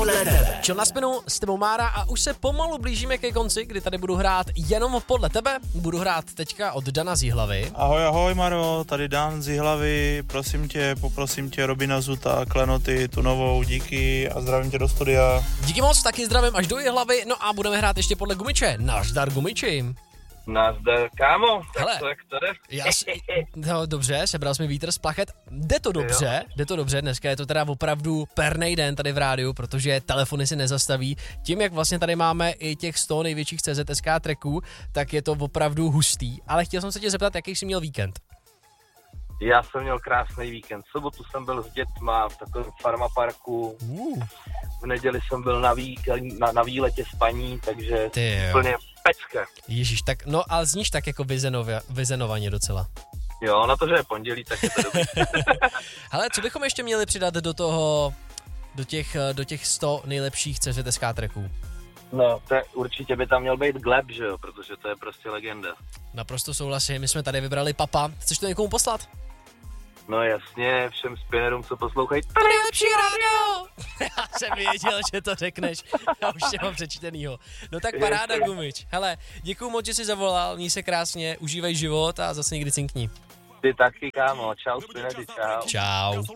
podle tebe. Chill na spinu, s tebou Mára a už se pomalu blížíme ke konci, kdy tady budu hrát jenom podle tebe. Budu hrát teďka od Dana z Jihlavy. Ahoj Maro, tady Dan z Jihlavy, poprosím tě Robina Zuta, Klenoty, tu novou, díky a zdravím tě do studia. Díky moc, taky zdravím až do Jihlavy, no a budeme hrát ještě podle Gumiče. Nazdar Gumiči. Nazdar, kámo. Hele, tak to jde. No dobře, sebral jsme vítr z plachet. Jde to dobře, dneska je to teda opravdu pernej den tady v rádiu, protože telefony si nezastaví. Tím, jak vlastně tady máme i těch 100 největších CZSK tracků, tak je to opravdu hustý. Ale chtěl jsem se tě zeptat, jaký jsi měl víkend? Já jsem měl krásný víkend. V sobotu jsem byl s dětma v takovém farmaparku. V neděli jsem byl na výletě s paní, takže úplně pecka. Ježíš, tak no ale zníš tak jako vyzenovaně docela. Jo, na to, že je pondělí, tak je to dobrý. Hele, co bychom ještě měli přidat do toho, do těch 100 nejlepších CZSK tracků? No, určitě by tam měl být Gleb, že jo, protože to je prostě legenda. Naprosto souhlasím, my jsme tady vybrali Papa. Chceš to někomu poslat? No jasně, všem spinnerům, co poslouchají. To nejlepší rádio! Já jsem věděl, že to řekneš. Já už tě mám přečtenýho. No tak paráda, Gumič. Hele, děkuju moc, že jsi zavolal, měj se krásně, užívej život a zase někdy cinkni. Ty taky, kámo. Čau, spinneři, čau. Čau.